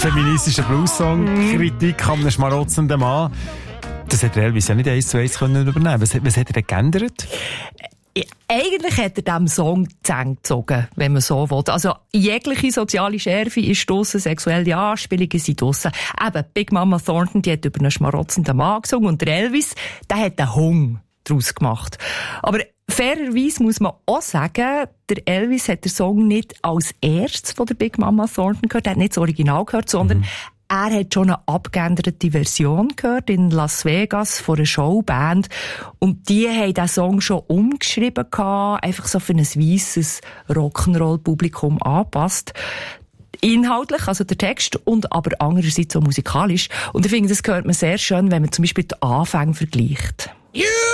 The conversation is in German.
feministischer Blues-Song, Kritik an einem schmarotzenden Mann. Das hat Elvis ja nicht 1:1 übernehmen. Was hat er denn geändert? Eigentlich hat er diesem Song die Zähne gezogen, wenn man so will. Also, jegliche soziale Schärfe ist draussen, sexuelle Anspielungen sind draussen. Eben, Big Mama Thornton, die hat über einen schmarotzenden Mann gesungen und der Elvis, der hat einen Hung daraus gemacht. Aber fairerweise muss man auch sagen, der Elvis hat den Song nicht als erstes von der Big Mama Thornton gehört, er hat nicht das Original gehört, sondern er hat schon eine abgeänderte Version gehört in Las Vegas von einer Showband. Und die haben diesen Song schon umgeschrieben gehabt, einfach so für ein weisses Rock'n'Roll-Publikum angepasst. Inhaltlich, also der Text, und aber andererseits auch musikalisch. Und ich finde, das hört man sehr schön, wenn man zum Beispiel die Anfänge vergleicht.